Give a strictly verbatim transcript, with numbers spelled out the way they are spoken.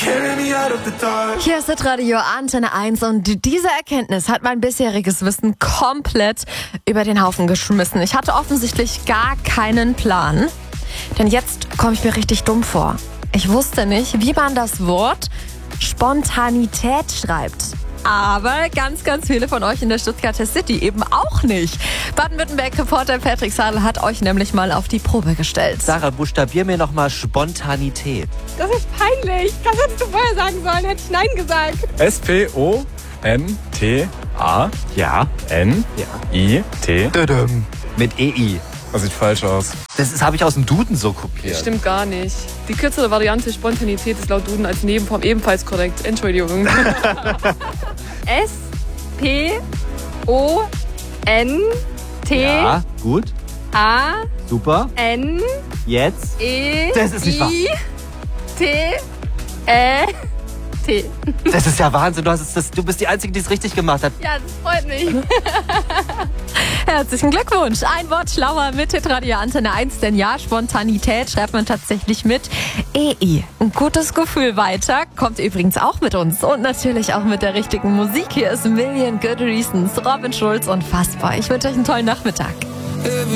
Hier ist Radio Antenne eins und diese Erkenntnis hat mein bisheriges Wissen komplett über den Haufen geschmissen. Ich hatte offensichtlich gar keinen Plan, denn jetzt komme ich mir richtig dumm vor. Ich wusste nicht, wie man das Wort Spontanität schreibt. Aber ganz, ganz viele von euch in der Stuttgarter City eben auch nicht. Baden-Württemberg-Reporter Patrick Sadel hat euch nämlich mal auf die Probe gestellt. Sarah, buchstabier mir nochmal Spontanität. Das ist peinlich. Das hättest du vorher sagen sollen, hätte ich Nein gesagt. S P O N T A Ja. N I T. Dödüm. Mit E I. Das sieht falsch aus. Das ist- habe ich aus dem Duden so kopiert. Stimmt gar nicht. Die kürzere Variante Spontanität ist laut Duden als Nebenform ebenfalls korrekt. Entschuldigung. S P O N T Ja, gut. A Super. N Jetzt. E Das ist nicht wahr. I T Ä T. Das ist ja Wahnsinn. Du, hast es, das, du bist die Einzige, die es richtig gemacht hat. Ja, das freut mich. Herzlichen Glückwunsch. Ein Wort schlauer mit Radio Antenne eins, denn ja, Spontanität schreibt man tatsächlich mit E I. Ein gutes Gefühl weiter kommt übrigens auch mit uns und natürlich auch mit der richtigen Musik. Hier ist Million Good Reasons, Robin Schulz und Fassbar. Ich wünsche euch einen tollen Nachmittag.